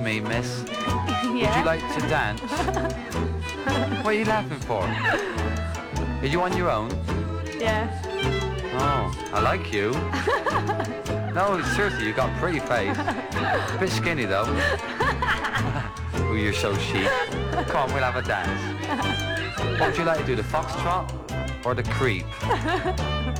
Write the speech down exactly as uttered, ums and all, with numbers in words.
me, miss. Yeah. Would you like to dance? What are you laughing for? Are you on your own? Yeah. Oh, I like you. No, seriously, you got a pretty face. A bit skinny though. Oh, you're so chic. Come on, we'll have a dance. What would you like to do, the foxtrot or the creep?